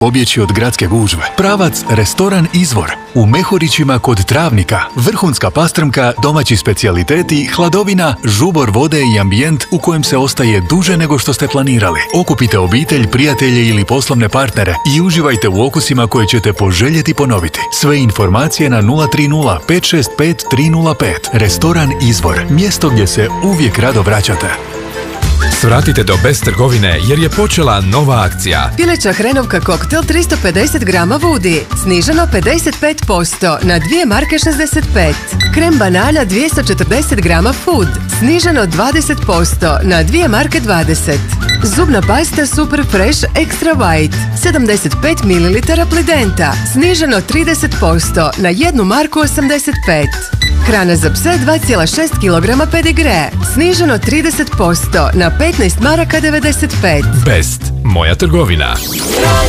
pobjeći od gradske gužve. Pravac Restoran Izvor. U Mehurićima kod Travnika. Vrhunska pastrmka, domaći specijaliteti, hladovina, žubor vode i ambijent u kojem se ostaje duže nego što ste planirali. Okupite obitelj, prijatelje ili poslovne partnere i uživajte u okusima koje ćete poželjeti ponoviti. Sve informacije na 030 565 305. Restoran Izvor. Mjesto gdje se uvijek rado vraćate. Svratite do Best trgovine jer je počela nova akcija. Pileća hrenovka koktel 350 grama vudi, sniženo 55% na 2 marke 65. Krem banana 240 grama food, sniženo 20% na 2 marke 20. Zubna pasta Super Fresh Extra White, 75 ml plidenta, sniženo 30% na 1 marku 85. Hrana za pse 2,6 kg pedigre, sniženo 30% na 15 maraka 95. Best, moja trgovina.